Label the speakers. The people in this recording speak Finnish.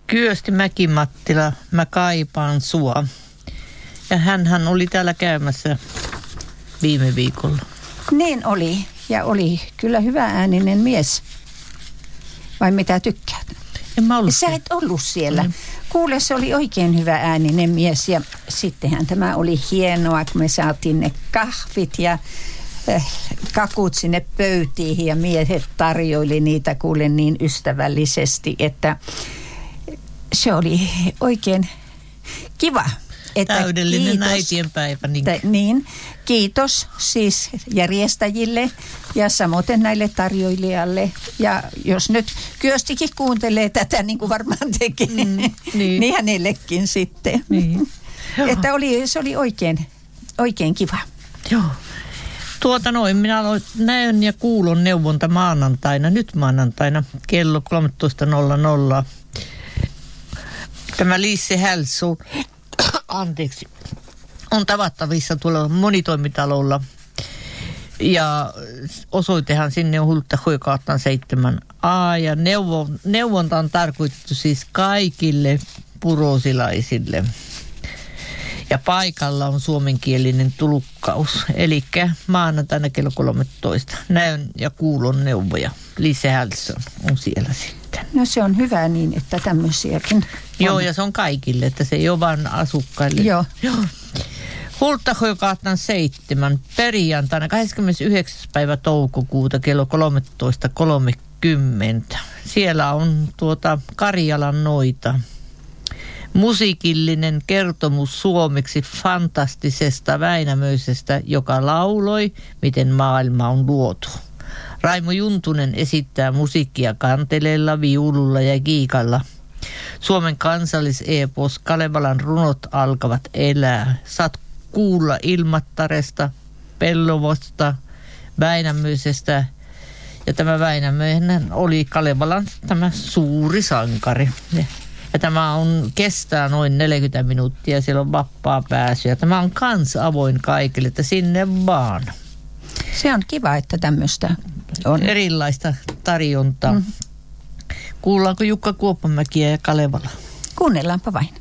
Speaker 1: Kyösti Mäki-Mattila, mä kaipaan sua. Ja hänhän oli täällä käymässä viime viikolla.
Speaker 2: Niin oli. Ja oli kyllä hyvä ääninen mies. Vai mitä tykkäät?
Speaker 1: En mä ollut.
Speaker 2: Sä et ollut siellä. Kuule, se oli oikein hyvä ääninen mies. Ja sittenhän tämä oli hienoa, kun me saatiin ne kahvit ja kakut sinne pöytiin. Ja miehet tarjoili niitä kuule niin ystävällisesti, että se oli oikein kiva.
Speaker 1: Täydellinen kiitos, äitienpäivä.
Speaker 2: Niin, kiitos siis järjestäjille ja samoin näille tarjoilijalle. Ja jos nyt Kyöstikin kuuntelee tätä, niin kuin varmaan tekee, niin hänellekin sitten.
Speaker 1: Niin.
Speaker 2: Että se oli oikein kiva.
Speaker 1: Joo. Minä näen ja kuulon neuvonta nyt maanantaina kello 13.00. Tämä Lise Hälsson on tavattavissa tuolla monitoimitalolla ja osoitehan sinne on Hultta-Sjögatan 7A ja neuvonta on tarkoitettu siis kaikille purosilaisille. Ja paikalla on suomenkielinen tulkkaus, eli maanantaina kello 13. Näön ja kuulon neuvoja. Lise Hälsson on siellä sitten.
Speaker 2: No se on hyvä niin, että tämmöisiäkin on.
Speaker 1: Joo, ja se on kaikille, että se ei ole vain asukkaille.
Speaker 2: Joo.
Speaker 1: Hultta-Sjögatan 7, perjantaina 29. päivä toukokuuta kello 13.30. Siellä on Karjalan noita. Musiikillinen kertomus suomeksi fantastisesta Väinämöisestä, joka lauloi, miten maailma on luotu. Raimo Juntunen esittää musiikkia kanteleella, viululla ja kiikalla. Suomen kansallis-epos Kalevalan runot alkavat elää. Saat kuulla Ilmattaresta, Pellovosta, Väinämöisestä. Ja tämä Väinämöinen oli Kalevalan tämä suuri sankari. Ja tämä kestää noin 40 minuuttia, siellä on vapaa pääsy. Ja tämä on kans avoin kaikille, että sinne vaan.
Speaker 2: Se on kiva, että tämmöistä on.
Speaker 1: Erilaista tarjontaa. Kuullaanko Jukka Kuoppamäkiä ja Kalevala?
Speaker 2: Kuunnellaanpa vain.